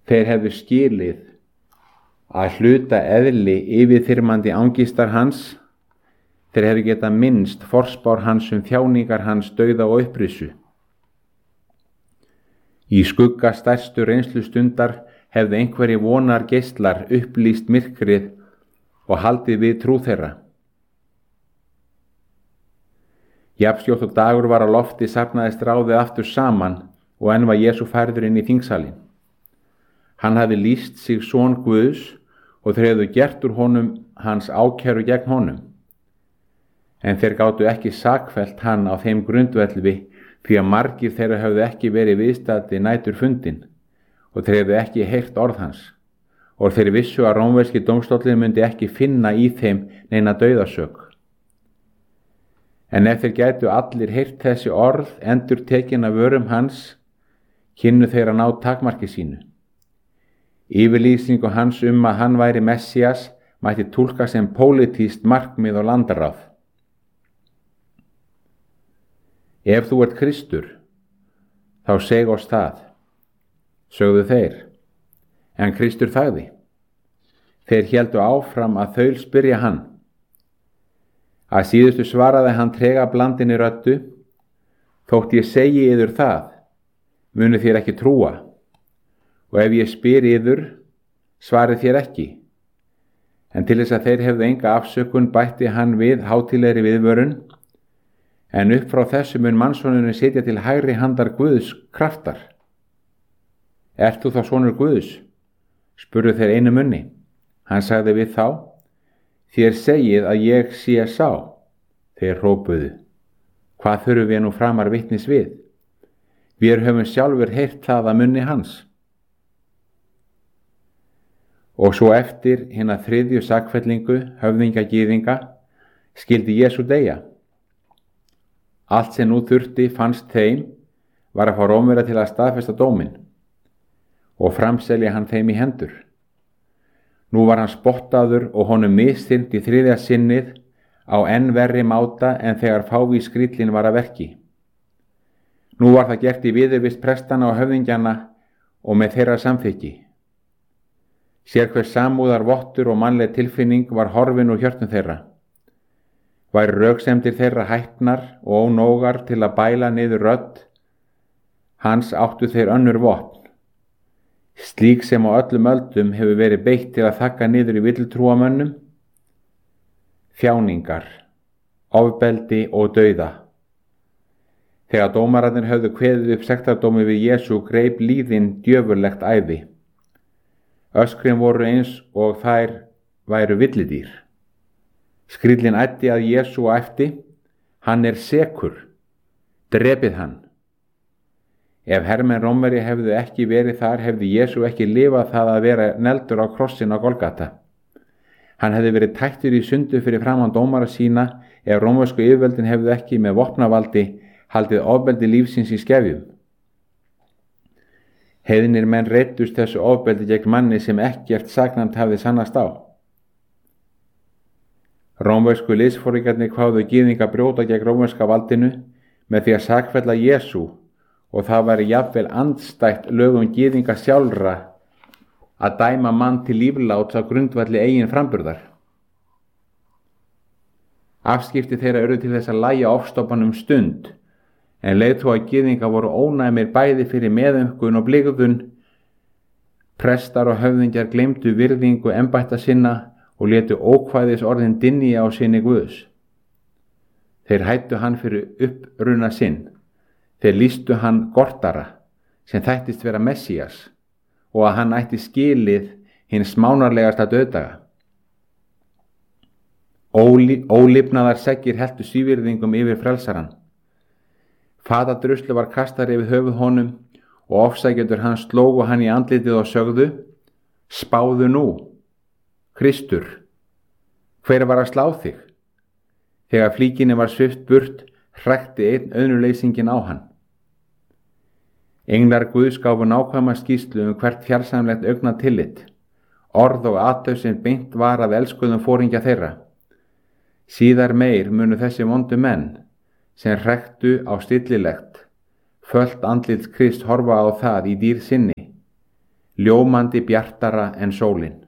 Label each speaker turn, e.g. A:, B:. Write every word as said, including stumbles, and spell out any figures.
A: þeir hefðu skilið að hluta eðli yfirþyrmandi angistar hans, þeir hefðu getað minnst forspár hans um þjáningar hans, dauða og upprissu. Í skugga stærstu reynslu stundar hefðu einhverji vonar geislar upplýst myrkrið og haldið við trú þeirra. Jafnskjótt og dagur var á lofti safnaðist ráðið aftur saman og enn var Jesú færður inn í þingsalinn. Hann hafði lýst sig son Guðs og þeir hefðu gert úr honum hans ákæru gegn honum. En þeir gátu ekki sakfellt hann á þeim grundvelli því að margir þeirra höfðu ekki verið viðstaddir nætur fundin og þeir hefðu ekki heyrt orð hans og þeir vissu að rómverski dómstóllinn myndi ekki finna í þeim neina dauðasök. En ef þeir gætu allir heyrt þessi orð endur tekin af vörum hans, kynnu þeir að ná takmarki sínu. Yfirlýsingu hans um að hann væri Messías mætti túlka sem pólitískt markmið og landaráð. Ef þú ert Kristur, þá seg oss það, sögðu þeir, en Kristur þagði. Þeir héldu áfram að þaul spyrja hann. Að síðustu svaraði hann trega blandinni röddu, þótt ég segi yður það, munu þér ekki trúa, og ef ég spyr yður, svarið þér ekki. En til þess að þeir hefðu enga afsökun bætti hann við hátíðlegri viðvörun, en upp frá þessu mun mannssonurinn sitja til hægri handar Guðs kraftar. Ert þú þá sonur Guðs? Spurðu þeir einu munni. Hann sagði við þá, þér segið að ég sé sá. Þeir hrópuðu, hvað þurfum við nú framar vitnis við? Við höfum sjálfur heyrt það að munni hans. Og svo eftir hina þriðju sakfellingu, höfðingja gyðinga, skildi Jesú deyja. Allt sem nú þurfti fannst þeim var að fá Rómverja til að staðfesta dóminn og framselja hann þeim í hendur. Nú var hann spottaður og honum misþyrmt í þriðja sinnið á enn verri máta en þegar fávísskríllinn var að verki. Nú var það gert í viðurvist prestana og höfðingjana og með þeirra samþykki. Sérhver samúðar vottur og mannleg tilfinning var horfin úr hjörtum þeirra. Væru röksemdir þeirra hætnar og ónógar til að bæla niður rödd, hans áttu þeir önnur vopn. Slík sem á öllum öldum hefur verið beitt til að þagga niður í villtrúamönnum, þjáningar, ofbeldi og dauða. Þegar dómararnir höfðu kveðið upp sektardómi við Jesú greip líðin djöfurlegt æði. Öskrin voru eins og þær væru villidýr. Skríllinn æddi að Jesú og æpti, hann er sekur, drepið hann. Ef hermenn Rómverja hefðu ekki verið þar, hefði Jesú ekki lifað það að vera neldur á krossin á Golgata. Hann hefði verið tættur í sundu fyrir framan dómara sína ef rómversku yfirvöldin hefðu ekki með vopnavaldi haldið ofbeldi lífsins í skefjum. Heiðnir menn reiddust þessu ofbeldi gegn manni sem ekkert saknæmt hafði sannast á. Rómversku liðsforingjarnir kváðu gyðinga brjóta gegn rómverska valdinu með því að sakfella Jesú og það væri jafnvel andstætt lögum gyðinga sjálfra að dæma mann til lífláts á grundvalli eigin framburðar. Afskipti þeirra urðu til þess að lægja ofstoppan um stund, en leiðtogar gyðinga voru ónæmir bæði fyrir meðaumkun og blygðun. Prestar og höfðingjar gleymdu virðingu embætta sinna og létu ókvæðis orðin dynja á sinni Guðs. Þeir hættu hann fyrir uppruna sinn. Þeir lýstu hann gortara sem þættist vera Messías og að hann ætti skilið hins smánarlegasta dauðdaga. Ólí, ólifnaðar seggir heltu svívirðingum yfir frelsaran. Fatadruslu var kastar yfir höfuð honum og ofsækjendur hans slógu hann í andlitið og sögðu, spáðu nú, Kristur, hver var að slá þig? Þegar flíkinni var svipt burt, hrækti einn auðnuleysingin á hann. Englar Guðs gáfu nákvæma skýrslu um hvert fjarsamlegt augna tillit, orð og athöf sem beint var af elskuðum foringja þeirra. Síðar meir munu þessi vondu menn, sem hræktu á stillilegt, fölt andlit Krist horfa á það í dýr sinni, ljómandi bjartara en sólin.